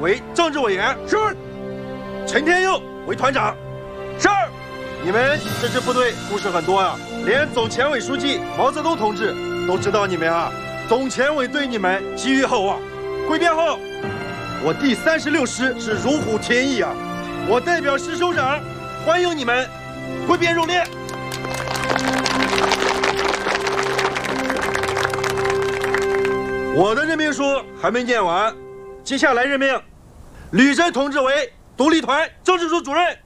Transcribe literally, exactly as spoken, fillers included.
为政治委员。 是。 陈天佑为团长。 是。 你们这支部队故事很多啊，连总前委书记毛泽东同志都知道你们啊。总前委对你们寄予厚望。归编后，我第三十六师是如虎添翼啊！我代表师首长欢迎你们归编入列。我的任命书还没念完，接下来任命吕真同志为独立团政治组主任。